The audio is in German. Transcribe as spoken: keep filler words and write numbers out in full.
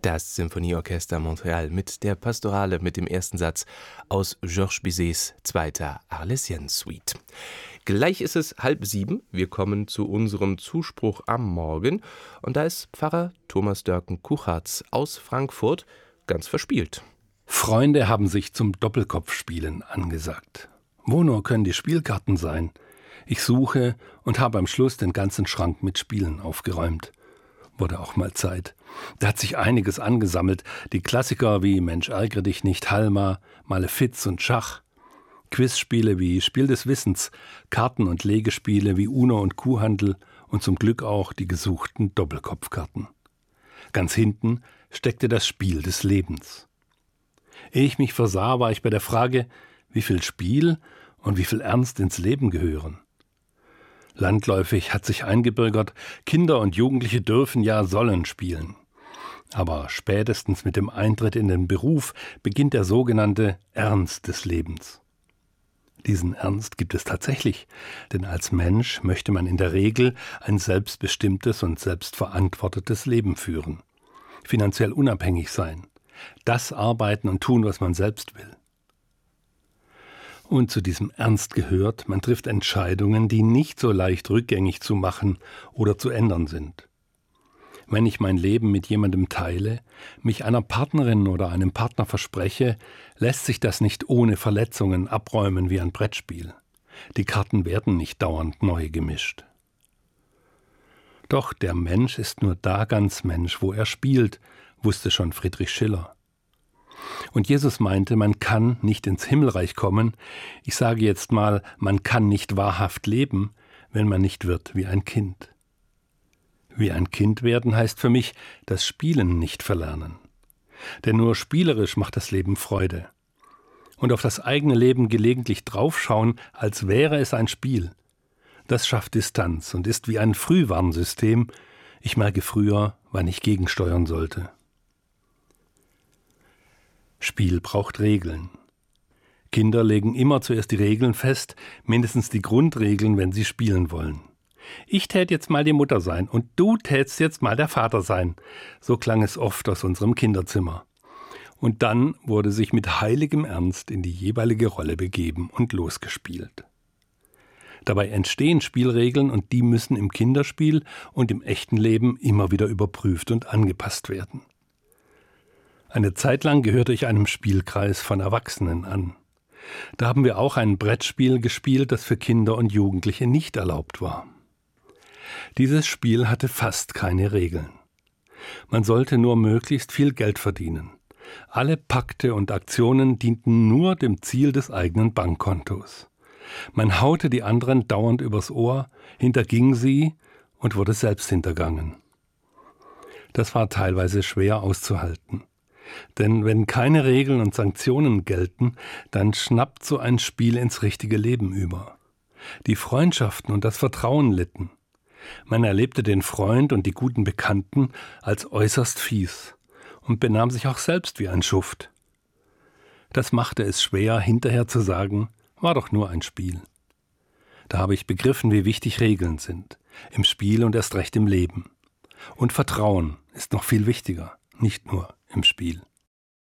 Das Symphonieorchester Montreal mit der Pastorale mit dem ersten Satz aus Georges Bizets zweiter Arlésienne-Suite. Gleich ist es halb sieben. Wir kommen zu unserem Zuspruch am Morgen. Und da ist Pfarrer Thomas Dörken-Kuchartz aus Frankfurt ganz verspielt. Freunde haben sich zum Doppelkopfspielen angesagt. Wo nur können die Spielkarten sein? Ich suche und habe am Schluss den ganzen Schrank mit Spielen aufgeräumt. Wurde auch mal Zeit. Da hat sich einiges angesammelt. Die Klassiker wie Mensch, ärgere dich nicht, Halma, Malefiz und Schach. Quizspiele wie Spiel des Wissens, Karten- und Legespiele wie Uno und Kuhhandel und zum Glück auch die gesuchten Doppelkopfkarten. Ganz hinten steckte das Spiel des Lebens. Ehe ich mich versah, war ich bei der Frage, wie viel Spiel und wie viel Ernst ins Leben gehören. Landläufig hat sich eingebürgert, Kinder und Jugendliche dürfen, ja sollen spielen. Aber spätestens mit dem Eintritt in den Beruf beginnt der sogenannte Ernst des Lebens. Diesen Ernst gibt es tatsächlich, denn als Mensch möchte man in der Regel ein selbstbestimmtes und selbstverantwortetes Leben führen, finanziell unabhängig sein, das arbeiten und tun, was man selbst will. Und zu diesem Ernst gehört, man trifft Entscheidungen, die nicht so leicht rückgängig zu machen oder zu ändern sind. Wenn ich mein Leben mit jemandem teile, mich einer Partnerin oder einem Partner verspreche, lässt sich das nicht ohne Verletzungen abräumen wie ein Brettspiel. Die Karten werden nicht dauernd neu gemischt. Doch der Mensch ist nur da ganz Mensch, wo er spielt, wusste schon Friedrich Schiller. Und Jesus meinte, man kann nicht ins Himmelreich kommen, ich sage jetzt mal, man kann nicht wahrhaft leben, wenn man nicht wird wie ein Kind. Wie ein Kind werden heißt für mich, das Spielen nicht verlernen. Denn nur spielerisch macht das Leben Freude. Und auf das eigene Leben gelegentlich draufschauen, als wäre es ein Spiel, das schafft Distanz und ist wie ein Frühwarnsystem. Ich merke früher, wann ich gegensteuern sollte. Spiel braucht Regeln. Kinder legen immer zuerst die Regeln fest, mindestens die Grundregeln, wenn sie spielen wollen. Ich tät jetzt mal die Mutter sein und du tätst jetzt mal der Vater sein. So klang es oft aus unserem Kinderzimmer. Und dann wurde sich mit heiligem Ernst in die jeweilige Rolle begeben und losgespielt. Dabei entstehen Spielregeln und die müssen im Kinderspiel und im echten Leben immer wieder überprüft und angepasst werden. Eine Zeit lang gehörte ich einem Spielkreis von Erwachsenen an. Da haben wir auch ein Brettspiel gespielt, das für Kinder und Jugendliche nicht erlaubt war. Dieses Spiel hatte fast keine Regeln. Man sollte nur möglichst viel Geld verdienen. Alle Pakte und Aktionen dienten nur dem Ziel des eigenen Bankkontos. Man haute die anderen dauernd übers Ohr, hinterging sie und wurde selbst hintergangen. Das war teilweise schwer auszuhalten. Denn wenn keine Regeln und Sanktionen gelten, dann schnappt so ein Spiel ins richtige Leben über. Die Freundschaften und das Vertrauen litten. Man erlebte den Freund und die guten Bekannten als äußerst fies und benahm sich auch selbst wie ein Schuft. Das machte es schwer, hinterher zu sagen, war doch nur ein Spiel. Da habe ich begriffen, wie wichtig Regeln sind, im Spiel und erst recht im Leben. Und Vertrauen ist noch viel wichtiger, nicht nur im Spiel.